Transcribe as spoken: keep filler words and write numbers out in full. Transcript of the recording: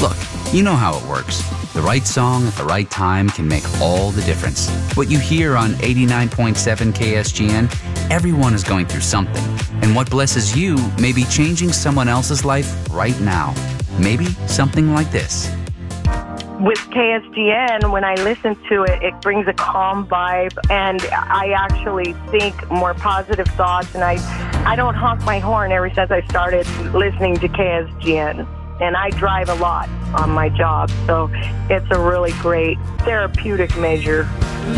Look, you know how it works. The right song at the right time can make all the difference. What you hear on eighty-nine point seven K S G N, everyone is going through something. And what blesses you may be changing someone else's life right now. Maybe something like this. With K S G N, when I listen to it, it brings a calm vibe, and I actually think more positive thoughts, and I, I don't honk my horn ever since I started listening to K S G N. And I drive a lot on my job, so it's a really great therapeutic measure.